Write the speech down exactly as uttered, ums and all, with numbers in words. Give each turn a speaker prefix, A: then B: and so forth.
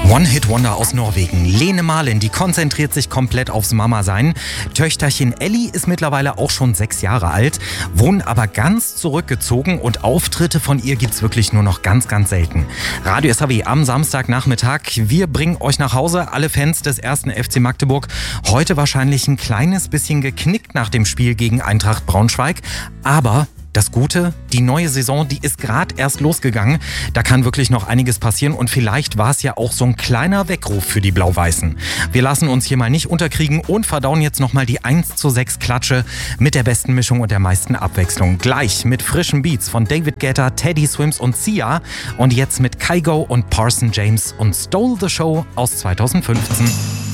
A: One-Hit-Wonder aus Norwegen. Lene Marlin, die konzentriert sich komplett aufs Mama-Sein. Töchterchen Ellie ist mittlerweile auch schon sechs Jahre alt, wohnt aber ganz zurückgezogen und Auftritte von ihr gibt's wirklich nur noch ganz, ganz selten. Radio S H W am Samstagnachmittag. Wir bringen euch nach Hause, alle Fans des ersten F C Magdeburg. Heute wahrscheinlich ein kleines bisschen geknickt nach dem Spiel gegen Eintracht Braunschweig, aber das Gute, die neue Saison, die ist gerade erst losgegangen. Da kann wirklich noch einiges passieren und vielleicht war es ja auch so ein kleiner Weckruf für die Blau-Weißen. Wir lassen uns hier mal nicht unterkriegen und verdauen jetzt nochmal die eins zu sechs Klatsche mit der besten Mischung und der meisten Abwechslung. Gleich mit frischen Beats von David Guetta, Teddy Swims und Sia und jetzt mit Kygo und Parson James und Stole the Show aus zweitausendfünfzehn.